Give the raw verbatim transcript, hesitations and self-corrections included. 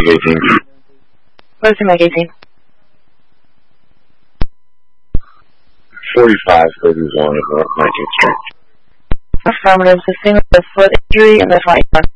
eighteen. Closing Meg eighteen. forty-five thirty-one of nineteenth Street. Affirmative, sustained a foot injury in the right arm.